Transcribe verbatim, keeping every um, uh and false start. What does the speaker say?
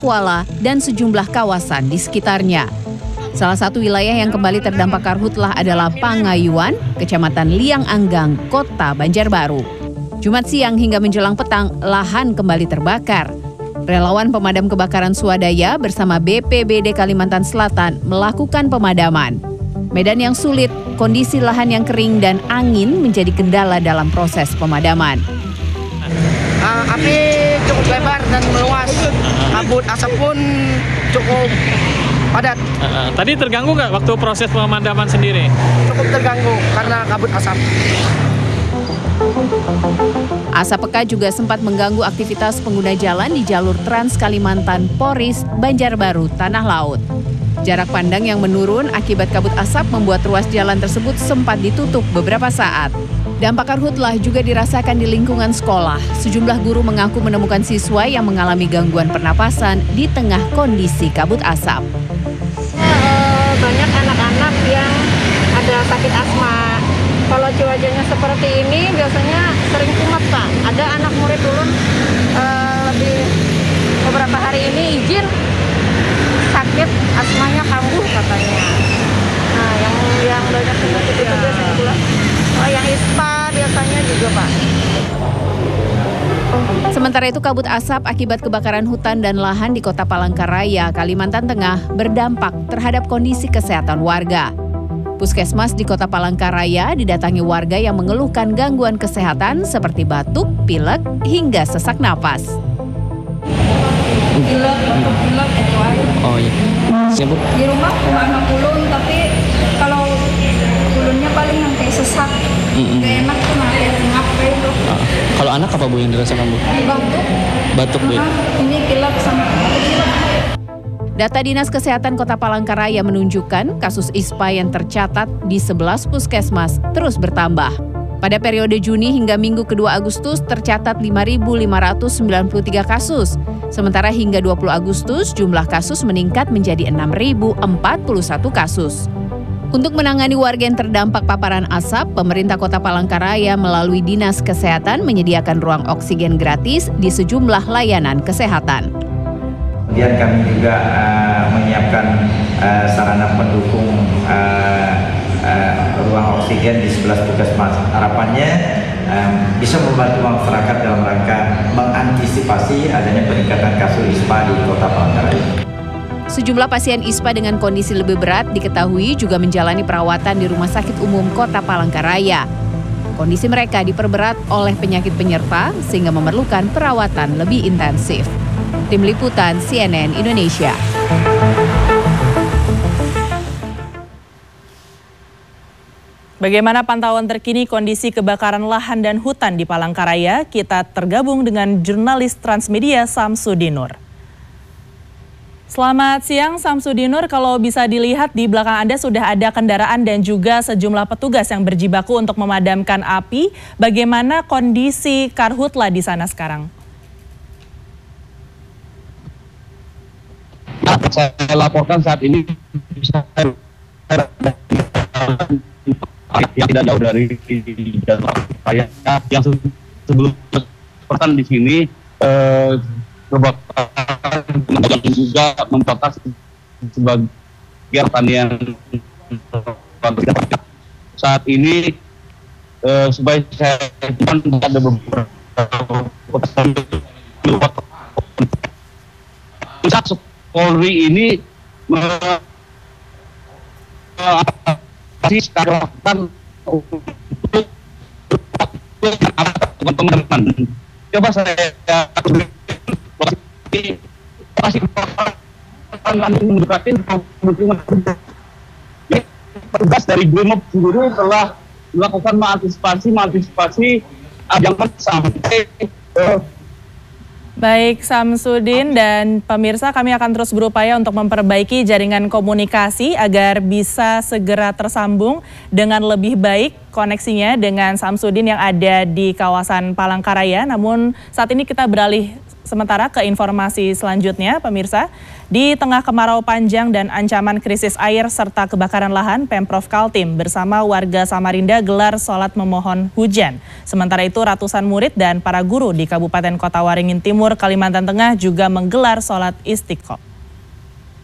Kuala, dan sejumlah kawasan di sekitarnya. Salah satu wilayah yang kembali terdampak karhutlah adalah Pangayuan, Kecamatan Liang Anggang, Kota Banjarbaru. Jumat siang hingga menjelang petang, lahan kembali terbakar. Relawan pemadam kebakaran swadaya bersama B P B D Kalimantan Selatan melakukan pemadaman. Medan yang sulit, kondisi lahan yang kering dan angin menjadi kendala dalam proses pemadaman. Uh, api cukup lebar dan meluas, kabut asap pun cukup padat. Uh, uh, tadi terganggu nggak waktu proses pemadaman sendiri? Cukup terganggu karena kabut asap. Asap pekat juga sempat mengganggu aktivitas pengguna jalan di jalur Trans Kalimantan Poris, Banjarbaru, Tanah Laut. Jarak pandang yang menurun akibat kabut asap membuat ruas jalan tersebut sempat ditutup beberapa saat. Dampak karhutlah juga dirasakan di lingkungan sekolah. Sejumlah guru mengaku menemukan siswa yang mengalami gangguan pernapasan di tengah kondisi kabut asap. Banyak anak-anak yang ada sakit asma. Kalau cuacanya seperti ini biasanya sering kumat, Pak. Ada anak murid dulu uh, lebih beberapa hari ini izin sakit asmanya kambuh katanya. Nah, yang yang banyak penyakit itu biasanya pula. Oh, yang ispa biasanya juga, Pak. Sementara itu kabut asap akibat kebakaran hutan dan lahan di Kota Palangkaraya, Kalimantan Tengah berdampak terhadap kondisi kesehatan warga. Puskesmas di Kota Palangkaraya didatangi warga yang mengeluhkan gangguan kesehatan seperti batuk, pilek, hingga sesak napas. Pilek, batuk pilek, itu aja. Oh iya. Siapa? Di rumah cuma anak ulun, tapi kalau ulunnya paling nanti sesak. Mm-mm. Gak enak tuh nanti ngap kayak itu. Uh, kalau anak apa Bu yang dirasakan Bu? Batuk. Batuk Bu. Ini pilek sama pilek. Data Dinas Kesehatan Kota Palangkaraya menunjukkan kasus ispa yang tercatat di sebelas puskesmas terus bertambah. Pada periode Juni hingga Minggu kedua Agustus tercatat lima ribu lima ratus sembilan puluh tiga kasus. Sementara hingga dua puluh Agustus jumlah kasus meningkat menjadi enam ribu empat puluh satu kasus. Untuk menangani warga yang terdampak paparan asap, pemerintah Kota Palangkaraya melalui Dinas Kesehatan menyediakan ruang oksigen gratis di sejumlah layanan kesehatan. Kemudian kami juga uh, menyiapkan uh, sarana pendukung uh, uh, ruang oksigen di sebelas puskesmas. Harapannya um, bisa membantu masyarakat dalam rangka mengantisipasi adanya peningkatan kasus ispa di Kota Palangkaraya. Sejumlah pasien ispa dengan kondisi lebih berat diketahui juga menjalani perawatan di Rumah Sakit Umum Kota Palangkaraya. Kondisi mereka diperberat oleh penyakit penyerta sehingga memerlukan perawatan lebih intensif. Tim Liputan C N N Indonesia. Bagaimana pantauan terkini kondisi kebakaran lahan dan hutan di Palangkaraya? Kita tergabung dengan jurnalis Transmedia Samsudinur. Selamat siang Samsudinur, kalau bisa dilihat di belakang Anda sudah ada kendaraan dan juga sejumlah petugas yang berjibaku untuk memadamkan api. Bagaimana kondisi karhutlah di sana sekarang? Saya laporkan saat ini yang tidak jauh dari jalan raya yang sebelum pertan di sini eh, kebakaran juga membakar sebagian pertanian. Saat ini eh, sebagai saya ada beberapa Polri ini masih sekarang untuk teman-teman. Coba saya masih mendekati petugas dari Brimob sendiri telah melakukan mengantisipasi mengantisipasi jangan sampai uh, Baik Samsudin dan pemirsa, kami akan terus berupaya untuk memperbaiki jaringan komunikasi agar bisa segera tersambung dengan lebih baik koneksinya dengan Samsudin yang ada di kawasan Palangkaraya. Namun saat ini kita beralih Sementara ke informasi selanjutnya, pemirsa, di tengah kemarau panjang dan ancaman krisis air serta kebakaran lahan, Pemprov Kaltim bersama warga Samarinda gelar sholat memohon hujan. Sementara itu, ratusan murid dan para guru di Kabupaten Kota Waringin Timur, Kalimantan Tengah juga menggelar sholat istiqo.